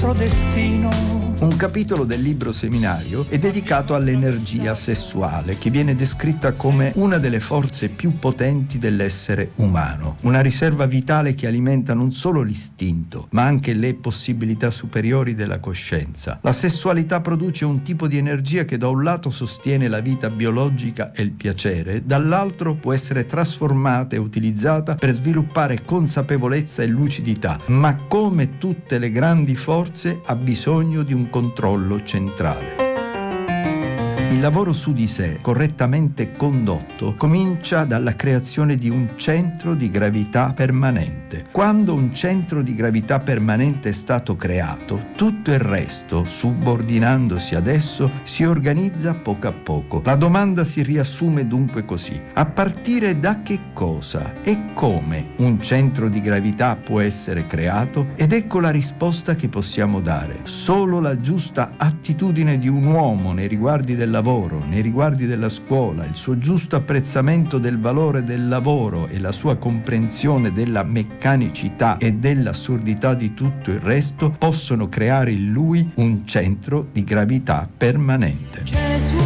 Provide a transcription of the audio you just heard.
nostro destino. Un capitolo del libro seminario è dedicato all'energia sessuale, che viene descritta come una delle forze più potenti dell'essere umano, una riserva vitale che alimenta non solo l'istinto, ma anche le possibilità superiori della coscienza. La sessualità produce un tipo di energia che da un lato sostiene la vita biologica e il piacere, dall'altro può essere trasformata e utilizzata per sviluppare consapevolezza e lucidità, ma come tutte le grandi forze ha bisogno di un controllo centrale. Il lavoro su di sé, correttamente condotto, comincia dalla creazione di un centro di gravità permanente. Quando un centro di gravità permanente è stato creato, tutto il resto, subordinandosi ad esso, si organizza poco a poco. La domanda si riassume dunque così: a partire da che cosa e come un centro di gravità può essere creato? Ed ecco la risposta che possiamo dare: solo la giusta attitudine di un uomo nei riguardi del lavoro, nei riguardi della scuola, il suo giusto apprezzamento del valore del lavoro e la sua comprensione della meccanicità e dell'assurdità di tutto il resto possono creare in lui un centro di gravità permanente. Gesù